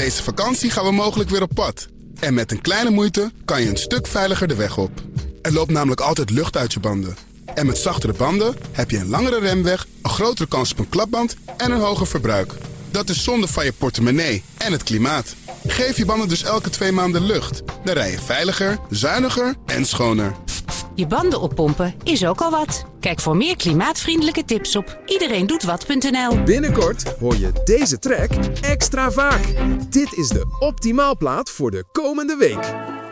Deze vakantie gaan we mogelijk weer op pad. En met een kleine moeite kan je een stuk veiliger de weg op. Er loopt namelijk altijd lucht uit je banden. En met zachtere banden heb je een langere remweg, een grotere kans op een klapband en een hoger verbruik. Dat is zonde van je portemonnee en het klimaat. Geef je banden dus elke 2 maanden lucht. Dan rij je veiliger, zuiniger en schoner. Je banden oppompen is ook al wat. Kijk voor meer klimaatvriendelijke tips op iedereendoetwat.nl. Binnenkort hoor je deze track extra vaak. Dit is de optimaalplaat voor de komende week.